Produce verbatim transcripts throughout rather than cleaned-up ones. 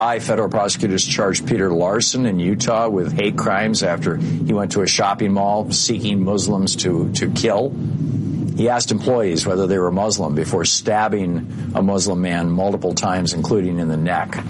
Federal prosecutors charged Peter Larson in Utah with hate crimes after he went to a shopping mall seeking Muslims to, to kill. He asked employees whether they were Muslim before stabbing a Muslim man multiple times, including in the neck.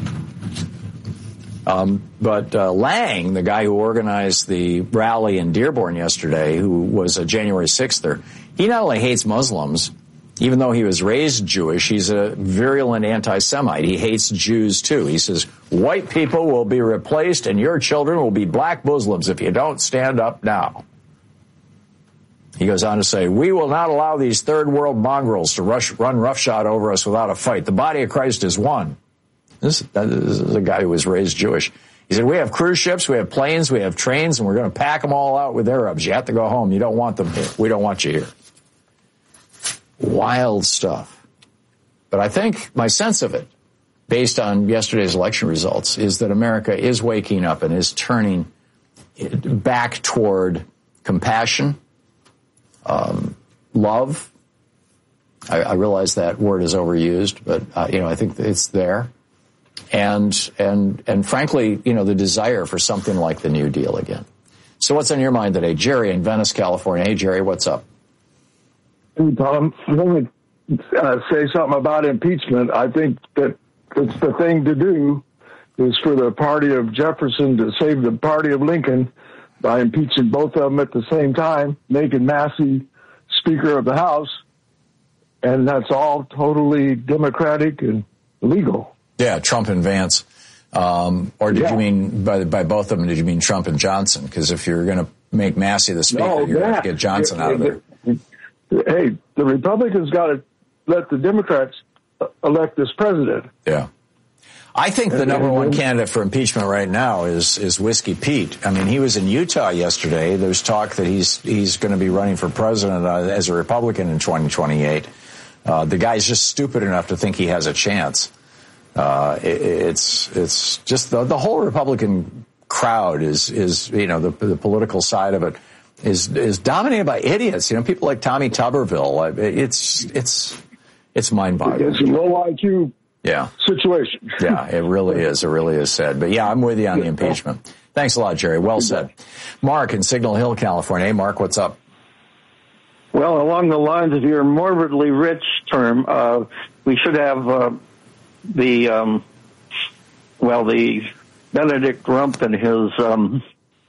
Um, but uh, Lang, the guy who organized the rally in Dearborn yesterday, who was a January sixther, he not only hates Muslims, even though he was raised Jewish, he's a virulent anti-Semite. He hates Jews, too. He says, white people will be replaced and your children will be black Muslims if you don't stand up now. He goes on to say, we will not allow these third world mongrels to rush, run roughshod over us without a fight. The body of Christ is one. This, this is a guy who was raised Jewish. He said, we have cruise ships, we have planes, we have trains, and we're going to pack them all out with Arabs. You have to go home. You don't want them here. We don't want you here. Wild stuff. But I think my sense of it, based on yesterday's election results, is that America is waking up and is turning back toward compassion, um, love. I, I realize that word is overused, but, uh, you know, I think it's there. And, and, and frankly, you know, the desire for something like the New Deal again. So what's on your mind today? Jerry in Venice, California. Hey, Jerry, what's up? Hey, Tom, I want to uh, say something about impeachment. I think that it's the thing to do is for the party of Jefferson to save the party of Lincoln by impeaching both of them at the same time, making Massey Speaker of the House, and that's all totally democratic and legal. Yeah, Trump and Vance. Um, or did yeah. you mean, by, by both of them, did you mean Trump and Johnson? Because if you're going to make Massey the Speaker, no, you're going to yeah. get Johnson out of there. Hey, the Republicans got to let the Democrats elect this president. Yeah. I think the number one candidate for impeachment right now is is Whiskey Pete. I mean, he was in Utah yesterday. There's talk that he's he's going to be running for president uh, as a Republican in twenty twenty-eight. Uh, the guy's just stupid enough to think he has a chance. Uh, it, it's it's just the, the whole Republican crowd is is you know the the political side of it is is dominated by idiots. You know, people like Tommy Tuberville. It's it's it's mind-boggling. It's a low I Q yeah. situation. Yeah, it really is. It really is sad. But yeah, I'm with you on the impeachment. Thanks a lot, Jerry. Well said. Mark in Signal Hill, California. Hey, Mark, what's up? Well, along the lines of your morbidly rich term, uh, we should have uh, the um, well, the Benedict Rump and his. Um,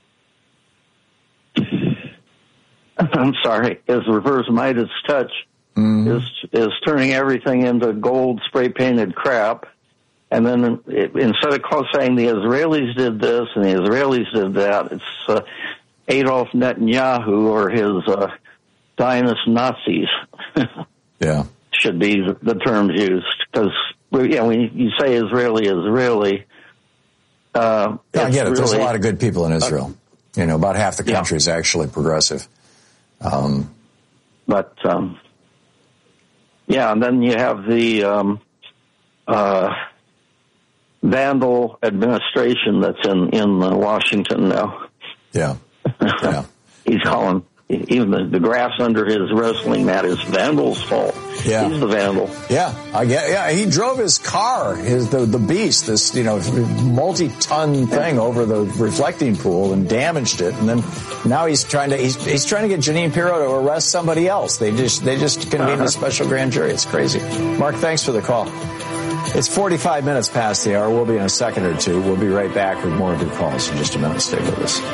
I'm sorry, his reverse Midas touch mm-hmm. is is turning everything into gold spray painted crap, and then it, instead of saying the Israelis did this and the Israelis did that, it's uh, Adolf Netanyahu or his uh, Zionist Nazis. yeah, should be the, the terms used because yeah, when you say Israeli, Israeli. Uh, yeah, I get it. Really, there's a lot of good people in Israel. Uh, you know, about half the country is yeah. actually progressive. Um, but, um, yeah, and then you have the, um, uh, vandal administration that's in, in uh, Washington now. Yeah. Yeah. He's calling even the, the grass under his wrestling mat is Vandal's fault. Yeah. He's the vandal. Yeah. I get, yeah. He drove his car, his, the, the beast, this, you know, multi-ton thing over the reflecting pool and damaged it. And then now he's trying to, he's, he's trying to get Jeanine Pirro to arrest somebody else. They just, they just convened uh-huh. a special grand jury. It's crazy. Mark, thanks for the call. It's forty-five minutes past the hour. We'll be in a second or two. We'll be right back with more of your calls in just a minute. Stay with us.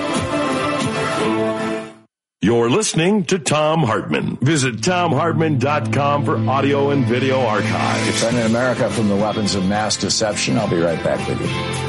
You're listening to Thom Hartmann. Visit Thom Hartmann dot com for audio and video archives. Defending America from the weapons of mass deception. I'll be right back with you.